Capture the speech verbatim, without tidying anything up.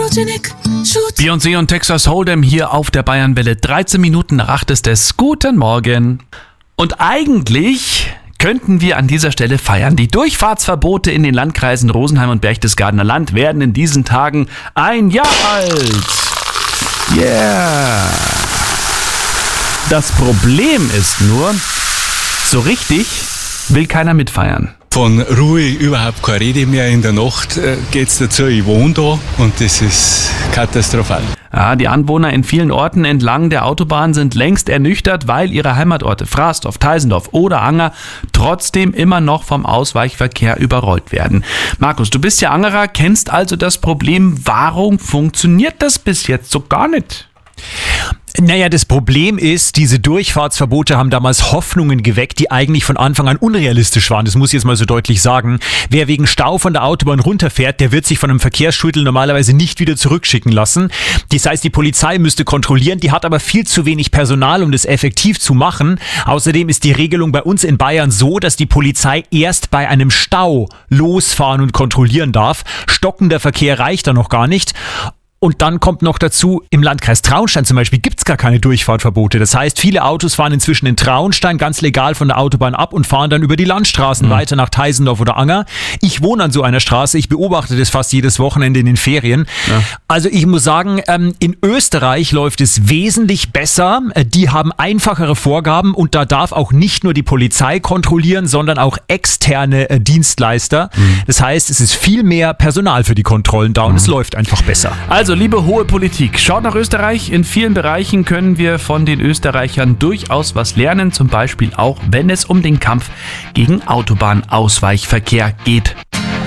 Beyoncé und Texas Hold'em hier auf der Bayernwelle. dreizehn Minuten nach acht ist es. Guten Morgen. Und eigentlich könnten wir an dieser Stelle feiern. Die Durchfahrtsverbote in den Landkreisen Rosenheim und Berchtesgadener Land werden in diesen Tagen ein Jahr alt. Yeah. Das Problem ist nur, so richtig will keiner mitfeiern. Von Ruhe überhaupt keine Rede mehr. In der Nacht äh, geht's dazu, ich wohne da und das ist katastrophal. Ja, die Anwohner in vielen Orten entlang der Autobahn sind längst ernüchtert, weil ihre Heimatorte Frasdorf, Teisendorf oder Anger trotzdem immer noch vom Ausweichverkehr überrollt werden. Markus, du bist ja Angerer, kennst also das Problem. Warum funktioniert das bis jetzt so gar nicht? Naja, das Problem ist, diese Durchfahrtsverbote haben damals Hoffnungen geweckt, die eigentlich von Anfang an unrealistisch waren. Das muss ich jetzt mal so deutlich sagen. Wer wegen Stau von der Autobahn runterfährt, der wird sich von einem Verkehrsschuttel normalerweise nicht wieder zurückschicken lassen. Das heißt, die Polizei müsste kontrollieren, die hat aber viel zu wenig Personal, um das effektiv zu machen. Außerdem ist die Regelung bei uns in Bayern so, dass die Polizei erst bei einem Stau losfahren und kontrollieren darf. Stockender Verkehr reicht da noch gar nicht. Und dann kommt noch dazu, im Landkreis Traunstein zum Beispiel gibt's gar keine Durchfahrtverbote. Das heißt, viele Autos fahren inzwischen in Traunstein ganz legal von der Autobahn ab und fahren dann über die Landstraßen mhm. weiter nach Teisendorf oder Anger. Ich wohne an so einer Straße, ich beobachte das fast jedes Wochenende in den Ferien. Ja. Also ich muss sagen, in Österreich läuft es wesentlich besser. Die haben einfachere Vorgaben und da darf auch nicht nur die Polizei kontrollieren, sondern auch externe Dienstleister. Mhm. Das heißt, es ist viel mehr Personal für die Kontrollen da und mhm. es läuft einfach besser. Also Also, liebe hohe Politik, schaut nach Österreich. In vielen Bereichen können wir von den Österreichern durchaus was lernen. Zum Beispiel auch, wenn es um den Kampf gegen Autobahnausweichverkehr geht.